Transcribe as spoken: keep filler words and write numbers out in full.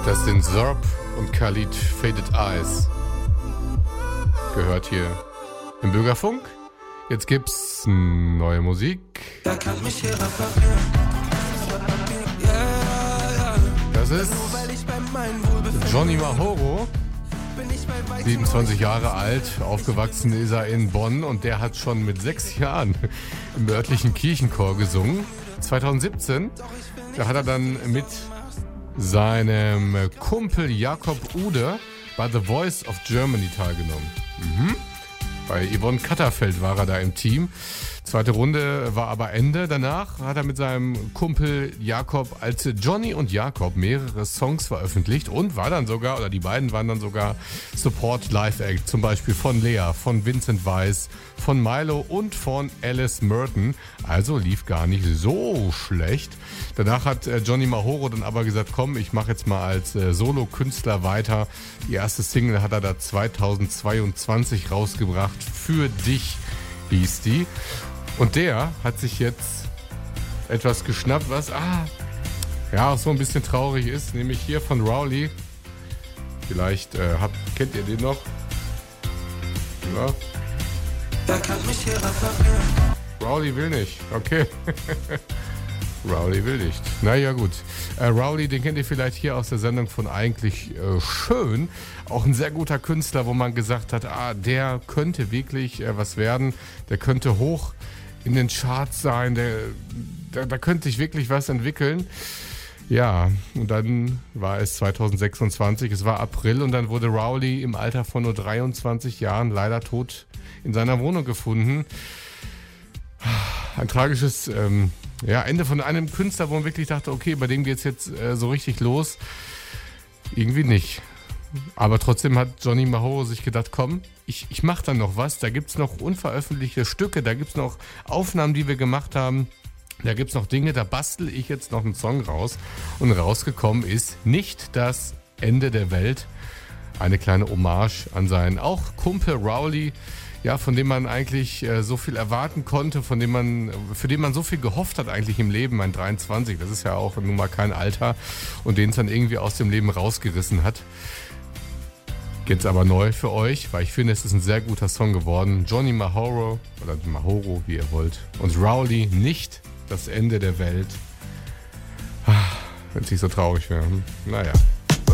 Das sind Zorb und Khalid Faded Eyes. Gehört hier im Bürgerfunk. Jetzt gibt's neue Musik. Das ist Johnny Mahoro. siebenundzwanzig Jahre alt, aufgewachsen ist er in Bonn und der hat schon mit sechs Jahren im örtlichen Kirchenchor gesungen. zweitausendsiebzehn, da hat er dann mit seinem Kumpel Jakob Ude bei The Voice of Germany teilgenommen. Mhm. Bei Yvonne Katterfeld war er da im Team. Zweite Runde war aber Ende. Danach hat er mit seinem Kumpel Jakob als Johnny und Jakob mehrere Songs veröffentlicht und war dann sogar, oder die beiden waren dann sogar Support Live Act, zum Beispiel von Lea, von Vincent Weiss, von Milo und von Alice Merton. Also lief gar nicht so schlecht. Danach hat Johnny Mahoro dann aber gesagt, komm, ich mache jetzt mal als Solo-Künstler weiter. Die erste Single hat er da zweitausendzweiundzwanzig rausgebracht. Für dich hieß die. Und der hat sich jetzt etwas geschnappt, was ah, ja so ein bisschen traurig ist, nämlich hier von Rowley. Vielleicht äh, habt, kennt ihr den noch? Ja. Der kann mich hier reparieren. Rowley will nicht, okay. Rowley will nicht. Naja gut. Äh, Rowley, den kennt ihr vielleicht hier aus der Sendung von Eigentlich äh, Schön. Auch ein sehr guter Künstler, wo man gesagt hat, ah, der könnte wirklich äh, was werden. Der könnte hoch in den Charts sein. Der, da, da könnte sich wirklich was entwickeln. Ja, und dann war es zweitausendsechsundzwanzig, es war April und dann wurde Rowley im Alter von nur dreiundzwanzig Jahren leider tot in seiner Wohnung gefunden. Ein tragisches ähm, ja, Ende von einem Künstler, wo man wirklich dachte, okay, bei dem geht's jetzt äh, so richtig los. Irgendwie nicht. Aber trotzdem hat Johnny Mahoro sich gedacht, komm, ich, ich mach dann noch was. Da gibt's noch unveröffentlichte Stücke, da gibt's noch Aufnahmen, die wir gemacht haben. Da gibt's noch Dinge, da bastel ich jetzt noch einen Song raus. Und rausgekommen ist nicht das Ende der Welt. Eine kleine Hommage an seinen auch Kumpel Rowley, ja, von dem man eigentlich äh, so viel erwarten konnte, von dem man, für den man so viel gehofft hat eigentlich im Leben, mein dreiundzwanzig, das ist ja auch nun mal kein Alter, und den es dann irgendwie aus dem Leben rausgerissen hat. Jetzt aber neu für euch, weil ich finde, es ist ein sehr guter Song geworden. Johnny Mahoro, oder Mahoro, wie ihr wollt, und Rowley, nicht das Ende der Welt. Wenn es nicht so traurig wäre. Naja.